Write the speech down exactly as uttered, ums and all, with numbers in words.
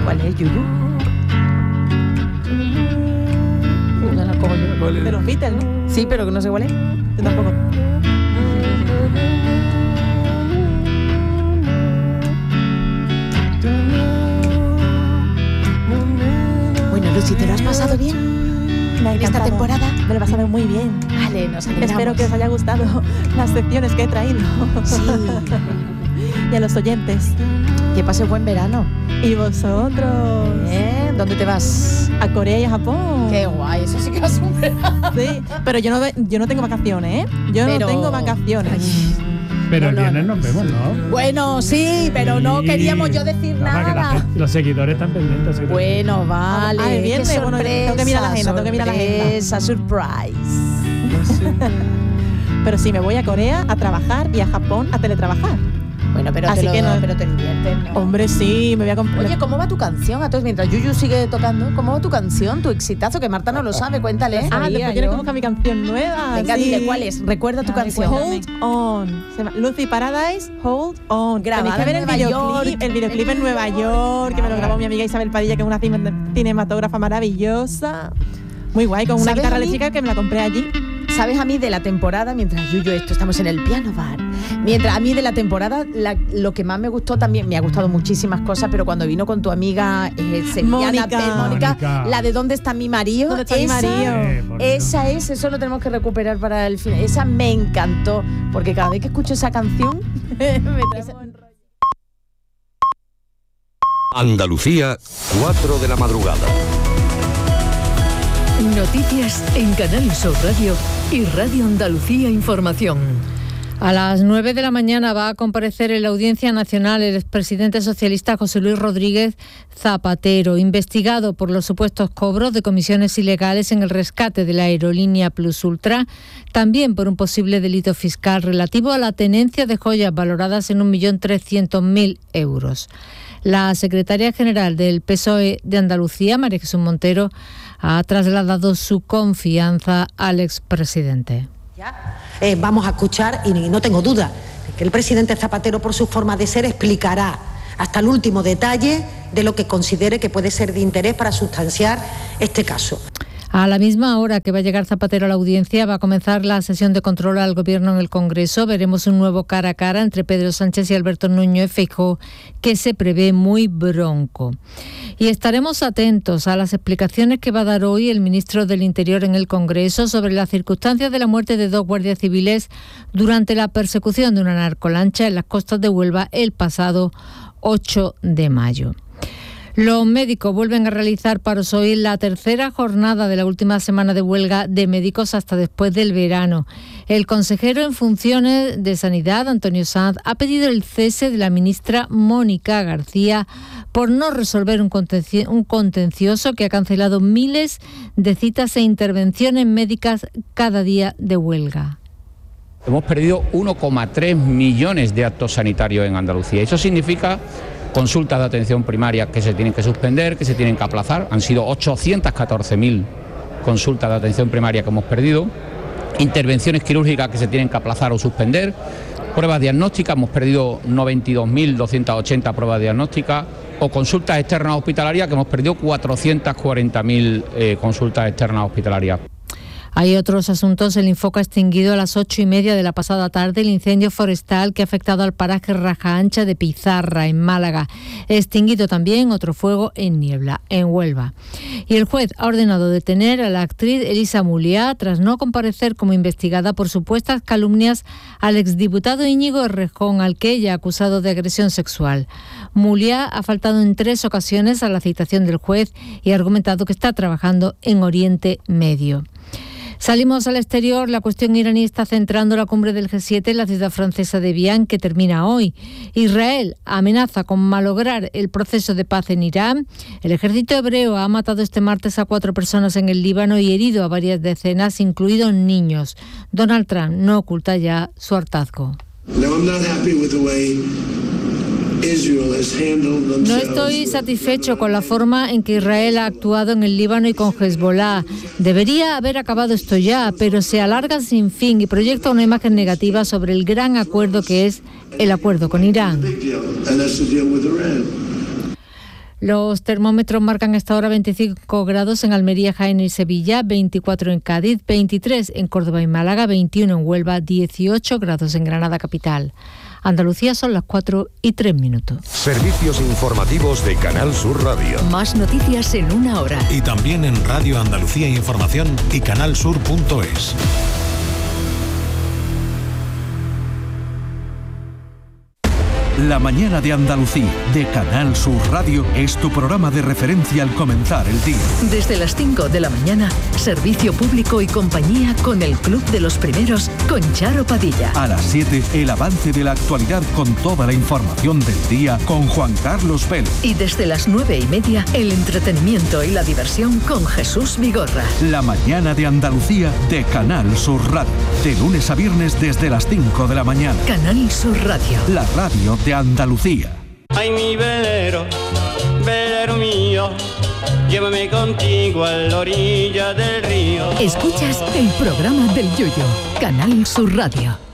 ¿Cuál es, Yuyu? Uh, no la cojo yo. De los Beatles, ¿no? Sí, pero que no sé cuál es. Yo tampoco. Bueno, Lucy, ¿te lo has pasado bien? Me ha en esta encantado. temporada. Me lo he pasado muy bien. Vale, nos alegramos. Espero que os haya gustado las secciones que he traído. Sí. Y a los oyentes. Que pase buen verano. ¿Y vosotros? ¿Eh? ¿Dónde te vas? A Corea y a Japón. Qué guay, eso sí que va a ser un verano. Sí, pero yo no, yo no tengo vacaciones, ¿eh? Yo Pero- no tengo vacaciones. Ay. Pero No, el no, viernes no. nos vemos, ¿no? Bueno, sí, pero no Sí. queríamos yo decir Rafa, que la nada. gente- los seguidores están pendientes. así que- Bueno, vale. Ah, el qué viernes, bueno, tengo que mirar la agenda, tengo que mirar la agenda. Sorpresa, surprise. Pero sí, me voy a Corea a trabajar y a Japón a teletrabajar. Bueno, pero Así te, lo, que no- pero te diviertes, ¿no? Hombre, sí, me voy a comprar. Oye, ¿cómo va tu canción? A todos, mientras Yuyu sigue tocando, ¿cómo va tu canción? Tu exitazo, que Marta no lo sabe, cuéntale. Ah, Sabía después quieres yo. que busque mi canción nueva. Venga, sí. dile cuál es. Recuerda tu A ver, canción. Hold On. Se llama Lucy Paradise, Hold On. Grabada Tenéis que ver en el Nueva videoclip, York. el videoclip en Nueva York, que me lo grabó mi amiga Isabel Padilla, que es una cine- cinematógrafa maravillosa. Muy guay, con una ¿Sabes guitarra a mí? eléctrica que me la compré allí. ¿Sabes a mí de la temporada, mientras Yuyu esto, estamos en el piano bar? Mientras a mí de la temporada, la- lo que más me gustó también, me ha gustado muchísimas cosas, pero cuando vino con tu amiga eh, sevillana, Mónica. Pe- Mónica, Mónica. la de ¿Dónde está mi marido? ¿Dónde está mi esa, marido? Eh, por Dios. esa es, eso lo tenemos que recuperar para el final. Esa me encantó, porque cada vez que escucho esa canción, me trae buen rollo. Andalucía, cuatro de la madrugada. Noticias en Canal Sur Radio y Radio Andalucía Información. A las nueve de la mañana va a comparecer en la Audiencia Nacional el expresidente socialista José Luis Rodríguez Zapatero, investigado por los supuestos cobros de comisiones ilegales en el rescate de la aerolínea Plus Ultra, también por un posible delito fiscal relativo a la tenencia de joyas valoradas en un millón trescientos mil euros. La secretaria general del P S O E de Andalucía, María Jesús Montero, ha trasladado su confianza al expresidente. Eh, vamos a escuchar, y no tengo duda, que el presidente Zapatero, por su forma de ser, explicará hasta el último detalle de lo que considere que puede ser de interés para sustanciar este caso. A la misma hora que va a llegar Zapatero a la audiencia, va a comenzar la sesión de control al Gobierno en el Congreso. Veremos un nuevo cara a cara entre Pedro Sánchez y Alberto Núñez Feijóo, que se prevé muy bronco. Y estaremos atentos a las explicaciones que va a dar hoy el ministro del Interior en el Congreso sobre las circunstancias de la muerte de dos guardias civiles durante la persecución de una narcolancha en las costas de Huelva el pasado ocho de mayo. Los médicos vuelven a realizar paros hoy en la tercera jornada de la última semana de huelga de médicos hasta después del verano. El consejero en funciones de Sanidad, Antonio Sanz, ha pedido el cese de la ministra Mónica García por no resolver un contenci- un contencioso que ha cancelado miles de citas e intervenciones médicas cada día de huelga. Hemos perdido uno coma tres millones de actos sanitarios en Andalucía. Eso significa consultas de atención primaria que se tienen que suspender, que se tienen que aplazar. Han sido ochocientas catorce mil consultas de atención primaria que hemos perdido. Intervenciones quirúrgicas que se tienen que aplazar o suspender. Pruebas diagnósticas, hemos perdido noventa y dos mil doscientas ochenta pruebas diagnósticas. O consultas externas hospitalarias, que hemos perdido cuatrocientas cuarenta mil eh, consultas externas hospitalarias. Hay otros asuntos. El Infoca ha extinguido a las ocho y media de la pasada tarde el incendio forestal que ha afectado al paraje Raja Ancha de Pizarra, en Málaga. Extinguido también otro fuego en Niebla, en Huelva. Y el juez ha ordenado detener a la actriz Elisa Muliá tras no comparecer como investigada por supuestas calumnias al exdiputado Íñigo Errejón, al que ella ha acusado de agresión sexual. Muliá ha faltado en tres ocasiones a la citación del juez y ha argumentado que está trabajando en Oriente Medio. Salimos al exterior. La cuestión iraní está centrando la cumbre del G siete en la ciudad francesa de Vienne, que termina hoy. Israel amenaza con malograr el proceso de paz en Irán. El ejército hebreo ha matado este martes a cuatro personas en el Líbano y herido a varias decenas, incluidos niños. Donald Trump no oculta ya su hartazgo. No estoy satisfecho con la forma en que Israel ha actuado en el Líbano y con Hezbollah. Debería haber acabado esto ya, pero se alarga sin fin y proyecta una imagen negativa sobre el gran acuerdo que es el acuerdo con Irán. Los termómetros marcan hasta ahora veinticinco grados en Almería, Jaén y Sevilla, veinticuatro en Cádiz, veintitrés en Córdoba y Málaga, veintiuno en Huelva, dieciocho grados en Granada capital. Andalucía son las cuatro y tres minutos. Servicios informativos de Canal Sur Radio. Más noticias en una hora. Y también en Radio Andalucía Información y canalsur punto es. La mañana de Andalucía, de Canal Sur Radio, es tu programa de referencia al comenzar el día. Desde las cinco de la mañana, servicio público y compañía con el Club de los Primeros, con Charo Padilla. A las siete, el avance de la actualidad con toda la información del día con Juan Carlos Vélez. Y desde las nueve y media, el entretenimiento y la diversión con Jesús Vigorra. La mañana de Andalucía, de Canal Sur Radio. De lunes a viernes desde las cinco de la mañana. Canal Sur Radio. La radio de Andalucía. Ay, mi velero, velero mío, llévame contigo a la orilla del río. Escuchas el programa del Yoyo, Canal Sur Radio.